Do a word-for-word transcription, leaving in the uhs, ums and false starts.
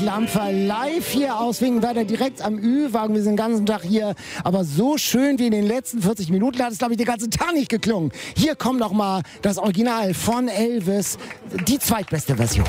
Lampfer live hier aus Wingenwerder, direkt am Ü-Wagen. Wir sind den ganzen Tag hier, aber so schön wie in den letzten vierzig Minuten hat es, glaube ich, den ganzen Tag nicht geklungen. Hier kommt noch mal das Original von Elvis, die zweitbeste Version.